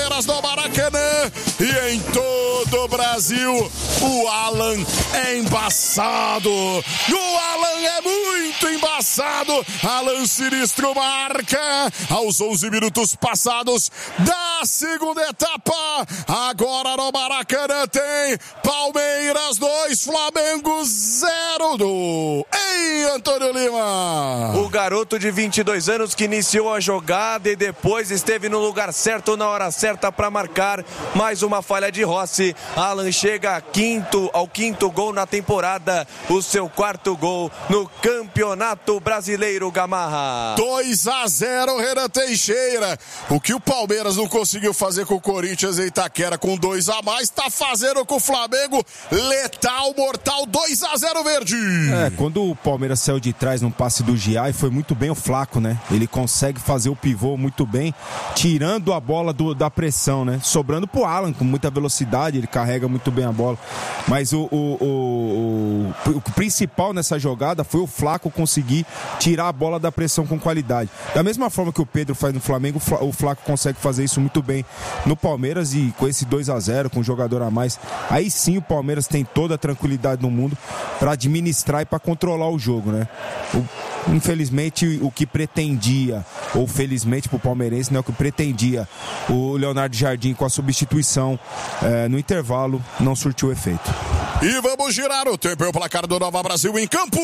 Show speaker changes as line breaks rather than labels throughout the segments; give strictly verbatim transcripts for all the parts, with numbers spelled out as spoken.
Palmeiras no Maracanã e em todo o Brasil. O Alan é embaçado. O Alan é muito embaçado. Alan Sinistro marca aos onze minutos passados da segunda etapa. Agora no Maracanã tem Palmeiras dois, Flamengo zero do... Ei, Antônio Lima!
O garoto de vinte e dois anos que iniciou a jogada e depois esteve no lugar certo na hora certa para marcar. Mais uma falha de Rossi. Alan chega a quinto, ao quinto gol na temporada. O seu quarto gol no Campeonato Brasileiro, Gamarra.
dois a zero, Renan Teixeira. O que o Palmeiras não conseguiu fazer com o Corinthians em Itaquera com dois a mais, tá fazendo com o Flamengo. Letal, mortal, dois a zero verde.
É, quando o Palmeiras saiu de trás num passe do Giai, foi muito bem o Flaco, né? Ele consegue fazer o pivô muito bem, tirando a bola do, da pressão, né? Sobrando pro Alan com muita velocidade, ele carrega muito bem a bola. Mas o, o, o, o, o principal nessa jogada foi o Flaco conseguir tirar a bola da pressão com qualidade. Da mesma forma que o Pedro faz no Flamengo, o Flaco consegue fazer isso muito bem no Palmeiras, e com esse dois a zero, com um jogador a mais, aí sim o Palmeiras tem toda a tranquilidade no mundo para administrar e para controlar o jogo, né? O, infelizmente o que pretendia, ou felizmente pro palmeirense, né, o que pretendia o Leonardo Jardim com a substituição é, no intervalo não surtiu efeito.
E vamos girar o tempo e o placar do Nova Brasil em campo.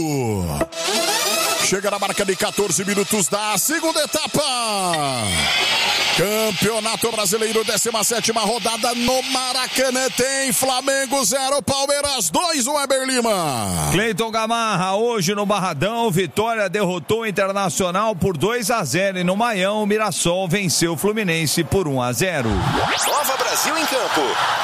Chega na marca de catorze minutos da segunda etapa. Campeonato Brasileiro, décima sétima rodada no Maracanã. Tem Flamengo zero, Palmeiras dois, o Weber Lima.
Cleiton Gamarra, hoje no Barradão, Vitória derrotou o Internacional por dois a zero e no Maião, o Mirassol venceu o Fluminense por um a zero.
Nova Brasil em campo.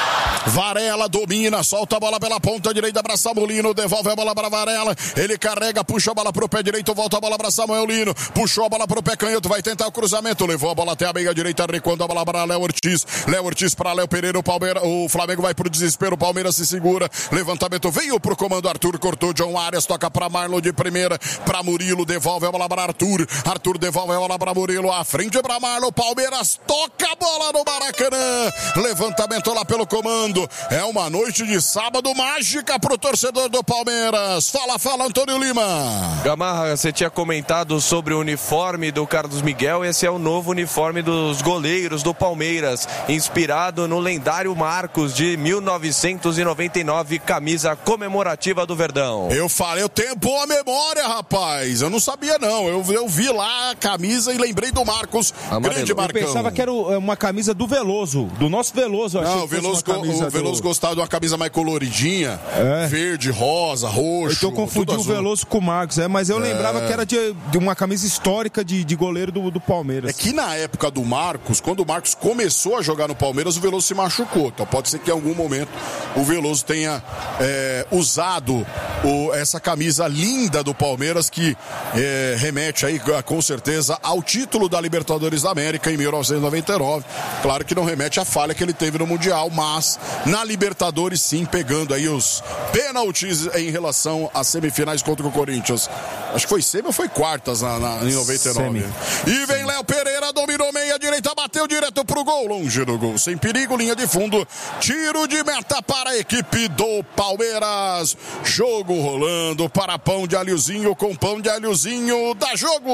Varela domina, solta a bola pela ponta direita para Samuel Lino, devolve a bola para Varela, ele carrega, puxa a bola pro pé direito, volta a bola para Samuel Lino, puxou a bola pro pé canhoto, vai tentar o cruzamento, levou a bola até a meia direita, recuando a bola para Léo Ortiz, Léo Ortiz para Léo Pereira, o, Palmeiras, o Flamengo vai pro desespero, o Palmeiras se segura, levantamento veio pro comando, Arthur cortou, John Arias toca para Marlon de primeira, para Murilo, devolve a bola para Arthur, Arthur devolve a bola para Murilo, à frente para Marlon, Palmeiras toca a bola no Maracanã, levantamento lá pelo comando. É uma noite de sábado mágica pro torcedor do Palmeiras. Fala, fala, Antônio Lima.
Gamarra, você tinha comentado sobre o uniforme do Carlos Miguel. Esse é o novo uniforme dos goleiros do Palmeiras, inspirado no lendário Marcos de mil novecentos e noventa e nove, camisa comemorativa do Verdão.
Eu falei, eu tenho boa memória, rapaz. Eu não sabia, não. Eu, eu vi lá a camisa e lembrei do Marcos.
Amarelo.
Grande Marcão.
Eu pensava que era uma camisa do Veloso, do nosso Veloso. Eu achei
não, o Veloso, o Veloso
do...
gostava de uma camisa mais coloridinha, é. Verde, rosa, roxo.
Então confundi o Veloso com o Marcos, é, mas eu é. lembrava que era de, de uma camisa histórica de, de goleiro do, do Palmeiras.
É que na época do Marcos, quando o Marcos começou a jogar no Palmeiras, o Veloso se machucou. Então pode ser que em algum momento o Veloso tenha é, usado o, essa camisa linda do Palmeiras, que é, remete aí com certeza ao título da Libertadores da América em mil novecentos e noventa e nove. Claro que não remete à falha que ele teve no Mundial, mas na Libertadores sim, pegando aí os pênaltis em relação às semifinais contra o Corinthians. Acho que foi semi ou foi quartas na, na, em noventa e nove. Semi. E vem Léo Pereira, dominou meia direita, bateu direto pro gol, longe do gol, sem perigo, linha de fundo, tiro de meta para a equipe do Palmeiras. Jogo rolando para pão de alhozinho com pão de alhozinho, dá jogo.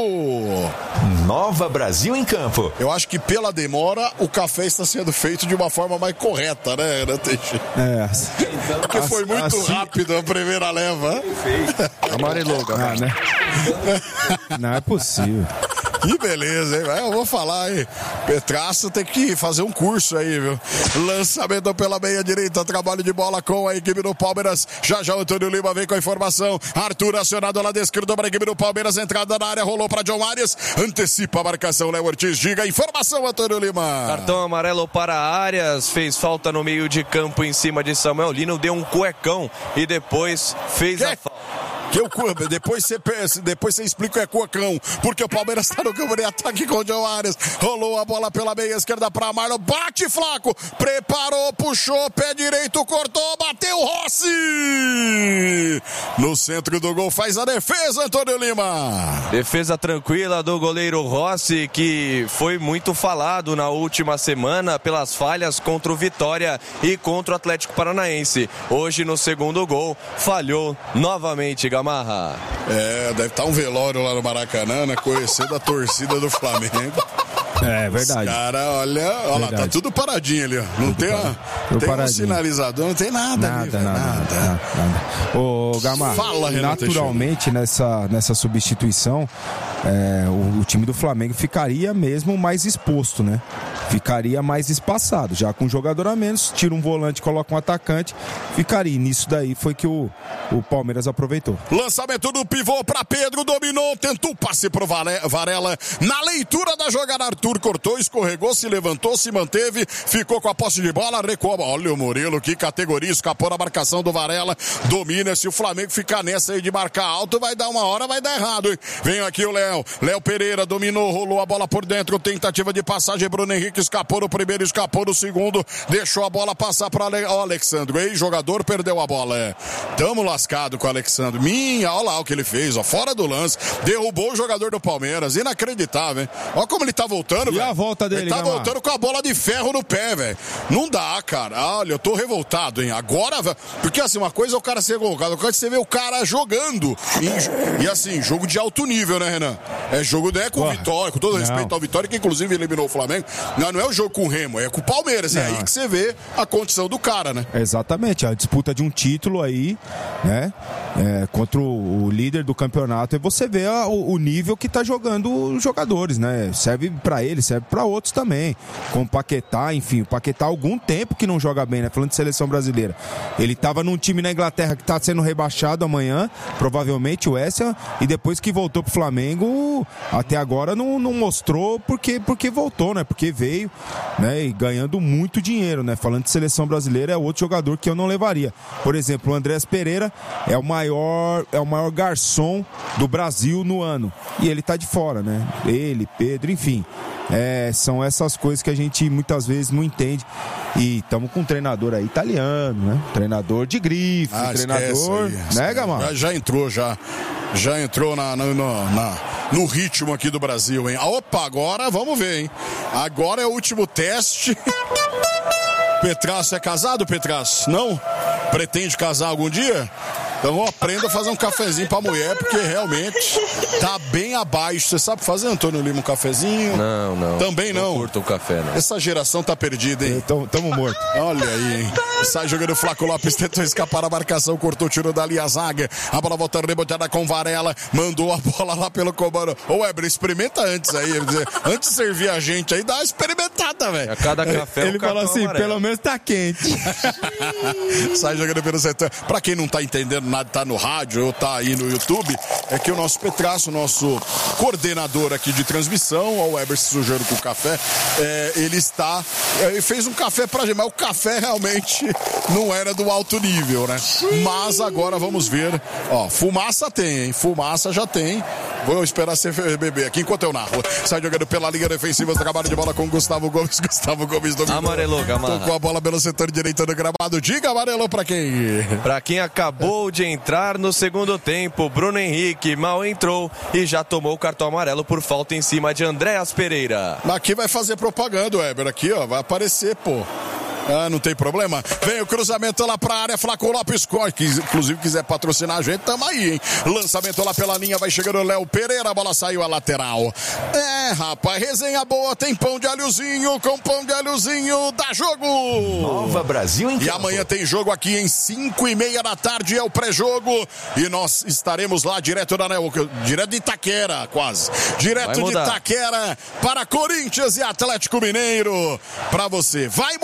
Nova Brasil em campo.
Eu acho que pela demora o café está sendo feito de uma forma mais correta, né, Ana Teixeira?
É.
Porque foi muito assim... rápido a primeira leva.
Amarelou,
ah, né? Não é possível.
Que beleza, hein? Eu vou falar, hein? Petraço tem que fazer um curso aí, viu? Lançamento pela meia direita, trabalho de bola com a equipe do Palmeiras. Já já o Antônio Lima vem com a informação. Arthur acionado lá da esquerda para a equipe do Palmeiras. Entrada na área, rolou para John Arias. Antecipa a marcação, Léo Ortiz. Diga a informação, Antônio Lima.
Cartão amarelo para Arias. Fez falta no meio de campo em cima de Samuel Lino. Deu um cuecão e depois fez que? a falta.
Que eu, depois você depois você explica o é Cocão, porque o Palmeiras está no campo de ataque com o João Arias. Rolou a bola pela meia esquerda para Marlon, bate Flaco, preparou, puxou, pé direito, cortou, bateu Rossi! No centro do gol faz a defesa, Antônio Lima.
Defesa tranquila do goleiro Rossi, que foi muito falado na última semana pelas falhas contra o Vitória e contra o Atlético Paranaense. Hoje no segundo gol, falhou novamente, Gamarra.
É, deve estar um velório lá no Maracanã, né? Conhecendo a torcida do Flamengo.
É verdade.
Cara, olha, olha lá, tá tudo paradinho ali, ó. Não tudo tem, a, tem um sinalizador, não tem nada,
nada,
ali,
nada, nada, nada, nada, nada. Ô, Gamarra, Fala, naturalmente nessa, nessa substituição, é, o, o time do Flamengo ficaria mesmo mais exposto, né? Ficaria mais espaçado, já com um jogador a menos, tira um volante, coloca um atacante, ficaria. E nisso daí foi que o, o Palmeiras aproveitou.
Lançamento do pivô para Pedro, dominou, tentou passe pro Varela, na leitura da jogada, Arthur cortou, escorregou, se levantou, se manteve, ficou com a posse de bola, recuou. Olha o Murilo, que categoria, escapou da marcação do Varela, domina. Se o Flamengo ficar nessa aí de marcar alto, vai dar uma hora, vai dar errado, hein? Vem aqui o Léo, Léo Pereira dominou, rolou a bola por dentro, tentativa de passagem, Bruno Henrique escapou no primeiro, escapou no segundo, deixou a bola passar para o Alexandre. Ei, jogador perdeu a bola, é. Tamo lascado com o Alexandre. Minha, olha lá o que ele fez, ó, fora do lance, derrubou o jogador do Palmeiras, inacreditável, hein? Olha como ele tá voltando, velho.
E a volta dele,
ele tá
Gamar?
voltando com a bola de ferro no pé, velho. Não dá, cara. Olha, eu tô revoltado, hein? Agora, véio, porque assim, uma coisa é o cara ser colocado, outra coisa é você ver o cara jogando. E, e assim, jogo de alto nível, né, Renan? É jogo, né, com o Vitória, com todo respeito ao Vitória, que inclusive eliminou o Flamengo. Não, não é o jogo com o Remo, é com o Palmeiras. Não. É aí que você vê a condição do cara, né?
Exatamente, a disputa de um título aí, né? É, contra o, o líder do campeonato, e você vê a, o, o nível que tá jogando os jogadores, né? Serve pra ele, serve pra outros também. Com o Paquetá, enfim, o Paquetá há algum tempo que não joga bem, né? Falando de seleção brasileira. Ele tava num time na Inglaterra que tá sendo rebaixado amanhã, provavelmente o Essa, e depois que voltou pro Flamengo, até agora não, não mostrou porque, porque voltou, né? Porque veio, né? E ganhando muito dinheiro, né? Falando de seleção brasileira, é outro jogador que eu não levaria. Por exemplo, o Andrés Pereira é o maior, é o maior garçom do Brasil no ano. E ele tá de fora, né? Ele, Pedro, enfim. É, são essas coisas que a gente muitas vezes não entende. E estamos com um treinador aí italiano, né? Treinador de grife, ah, treinador, aí, né, Gamal?
Já, já entrou, já. Já entrou na, na, na, no ritmo aqui do Brasil, hein? Opa, agora vamos ver, hein? Agora é o último teste. Petraço é casado, Petraço? Não? Pretende casar algum dia? Então aprenda a fazer um cafezinho pra mulher, porque realmente tá bem abaixo. Você sabe fazer, Antônio Lima, um cafezinho?
Não, não.
Também não?
Não curto o café, não.
Essa geração tá perdida, hein?
Tamo, tamo morto.
Olha aí, hein? Sai jogando o Flaco Lopes, tentou escapar a marcação, cortou, tirou dali a zaga. A bola volta reboteada com Varela, mandou a bola lá pelo comando. Ô, Weber, experimenta antes aí. Antes de servir a gente aí, dá uma experimentada, velho.
A cada café
ele falou assim, amarelo. Pelo menos tá quente.
Sai jogando pelo setor. Pra quem não tá entendendo nada, tá no rádio ou tá aí no YouTube, é que o nosso Petraço, nosso coordenador aqui de transmissão, ó, o Weber se sujando com o café, é, ele está, é, ele fez um café pra gente, mas o café realmente não era do alto nível, né? Mas agora vamos ver, ó, fumaça tem, hein? Fumaça já tem. Vou esperar você beber aqui enquanto eu narro. Sai jogando pela linha defensiva, trabalho de bola com Gustavo Gomes. Gustavo Gomes dominou.
Amarelou, Gamarra.
Tocou a bola pelo setor direito do gramado. Diga, amarelou pra quem?
Pra quem acabou de entrar no segundo tempo, Bruno Henrique mal entrou e já tomou o cartão amarelo por falta em cima de Andréas Pereira.
Aqui vai fazer propaganda, Weber. Aqui, ó, vai aparecer, pô. Ah, não tem problema. Vem o cruzamento lá pra área, Flaco Lopes, que inclusive quiser patrocinar a gente, tamo aí, hein? Lançamento lá pela linha, vai chegando o Léo Pereira, a bola saiu a lateral. É, rapaz, resenha boa, tem pão de alhozinho, com pão de alhozinho, dá jogo!
Nova Brasil em campo.
E amanhã tem jogo aqui em cinco e meia da tarde, é o pré-jogo, e nós estaremos lá direto da direto de Itaquera, quase. Direto de Itaquera para Corinthians e Atlético Mineiro. Pra você, vai mudar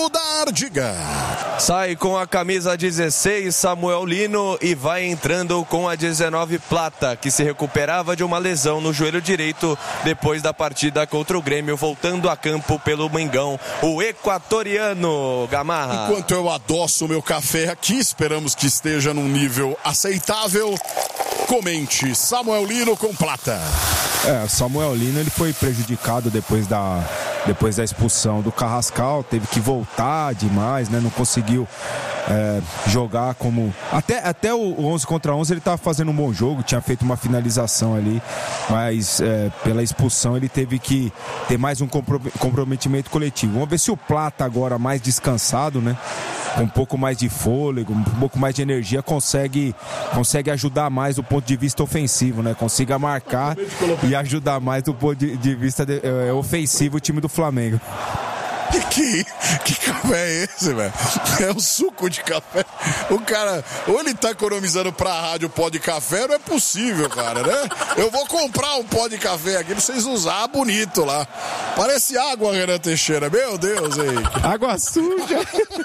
Weber, diga.
Sai com a camisa dezesseis, Samuel Lino, e vai entrando com a dezenove, Plata, que se recuperava de uma lesão no joelho direito depois da partida contra o Grêmio, voltando a campo pelo Mengão, o equatoriano, Gamarra.
Enquanto eu adoço o meu café aqui, esperamos que esteja num nível aceitável. Comente, Samuel Lino com Plata.
É, Samuel Lino, ele foi prejudicado depois da, depois da expulsão do Carrascal, teve que voltar demais, né? Não conseguiu é, jogar como... Até, até o onze contra onze ele estava fazendo um bom jogo, tinha feito uma finalização ali, mas é, pela expulsão ele teve que ter mais um comprometimento coletivo. Vamos ver se o Plata agora mais descansado, né? Com um pouco mais de fôlego, um pouco mais de energia, consegue, consegue ajudar mais do ponto de vista ofensivo, né? Consiga marcar e ajudar mais do ponto de, de vista de, é, ofensivo o time do Flamengo.
Que, que café é esse, velho? É um suco de café. O cara, ou ele tá economizando pra rádio pó de café, não é possível, cara, né? Eu vou comprar um pó de café aqui pra vocês usar bonito lá. Parece água, Renan Teixeira. Meu Deus, aí.
Água suja.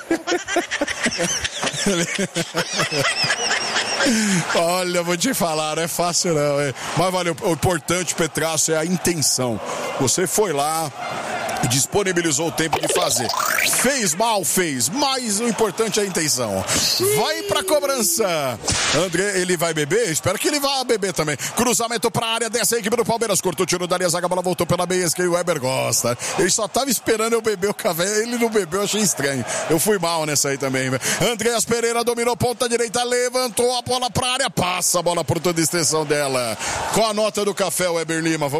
Olha, vou te falar, não é fácil não, é. Mas valeu, o importante, Petrasso, é a intenção. Você foi lá, disponibilizou o tempo de fazer. Fez mal, fez, mas o importante é a intenção. Vai pra cobrança. André, ele vai beber? Espero que ele vá beber também. Cruzamento pra área, desce a equipe do Palmeiras. Cortou o tiro da área, a bola voltou pela meia esquerda e o Weber gosta. Ele só tava esperando eu beber o café, ele não bebeu, eu achei estranho. Eu fui mal nessa aí também. Andreas Pereira dominou ponta direita, levantou a bola pra área, passa a bola por toda a extensão dela. Com a nota do café, Weber Lima, vamos